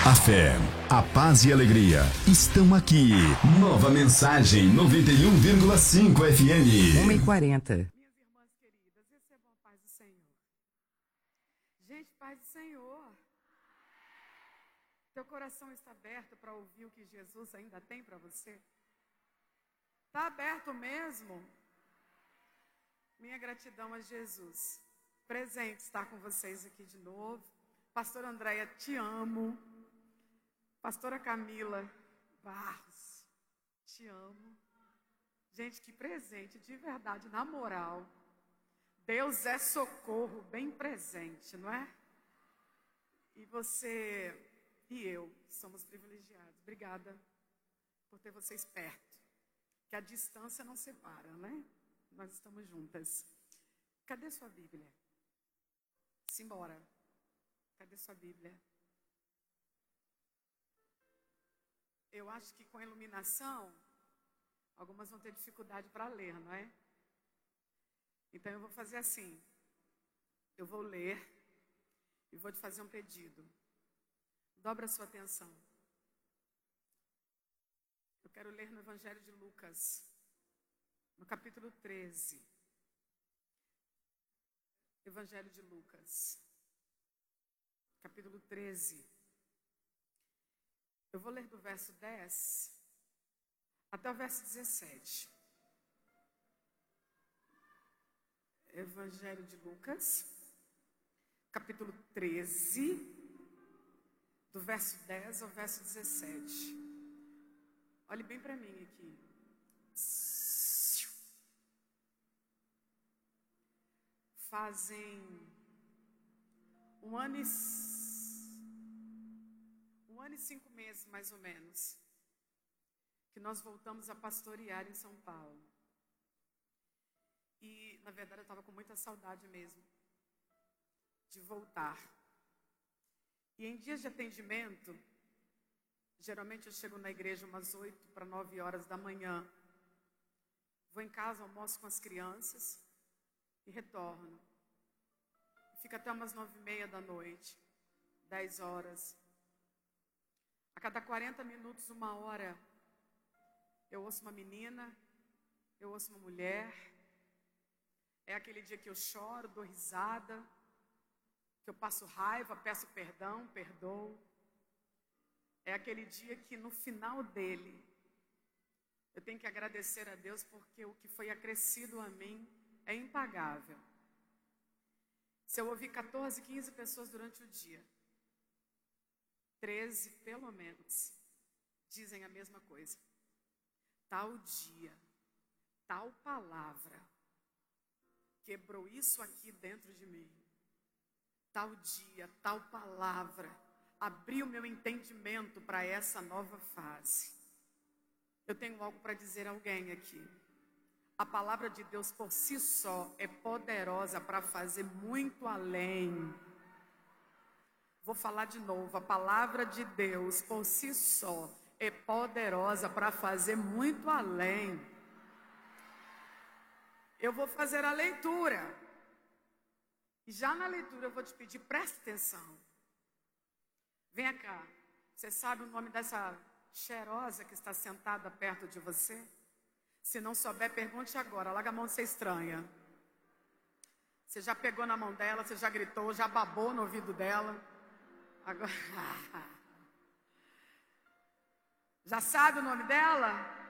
A fé, a paz e a alegria estão aqui. Nova Mensagem 91,5 FM. 1h40. Minhas irmãs queridas, recebam a paz do Senhor. Gente, paz do Senhor. Teu coração está aberto para ouvir o que Jesus ainda tem para você? Está aberto mesmo? Minha gratidão a Jesus. Presente estar com vocês aqui de novo. Pastora Andréia, te amo. Pastora Camila Barros, te amo. Gente, que presente, de verdade, na moral. Deus é socorro bem presente, não é? E você e eu somos privilegiados. Obrigada por ter vocês perto. Que a distância não separa, né? Nós estamos juntas. Cadê sua Bíblia? Simbora. Cadê sua Bíblia? Eu acho que com a iluminação, algumas vão ter dificuldade para ler, não é? Então eu vou fazer assim. Eu vou ler e vou te fazer um pedido. Dobra a sua atenção. Eu quero ler no Evangelho de Lucas, no capítulo 13. Evangelho de Lucas, capítulo 13. Eu vou ler do verso 10 até o verso 17. Evangelho de Lucas, capítulo 13, do verso 10 ao verso 17. Olhe bem para mim aqui. Fazem um ano e 5 meses, mais ou menos, que nós voltamos a pastorear em São Paulo. E, na verdade, eu estava com muita saudade mesmo de voltar. E em dias de atendimento, geralmente eu chego na igreja umas 8 para 9 horas da manhã. Vou em casa, almoço com as crianças e retorno. Fico até umas 9h30 da noite, 10 horas. A cada 40 minutos, 1 hora, eu ouço uma menina, eu ouço uma mulher. É aquele dia que eu choro, dou risada, que eu passo raiva, peço perdão, perdoo. É aquele dia que no final dele, eu tenho que agradecer a Deus porque o que foi acrescido a mim é impagável. Se eu ouvir 14, 15 pessoas durante o dia, 13 pelo menos, dizem a mesma coisa. Tal dia, tal palavra, quebrou isso aqui dentro de mim. Tal dia, tal palavra, abriu meu entendimento para essa nova fase. Eu tenho algo para dizer a alguém aqui. A palavra de Deus por si só é poderosa para fazer muito além. Vou falar de novo. A palavra de Deus por si só é poderosa para fazer muito além. Eu vou fazer a leitura. E já na leitura eu vou te pedir, preste atenção. Venha cá. Você sabe o nome dessa cheirosa que está sentada perto de você? Se não souber, pergunte agora. Larga a mão de ser estranha. Você já pegou na mão dela, você já gritou, já babou no ouvido dela. Agora... Já sabe o nome dela?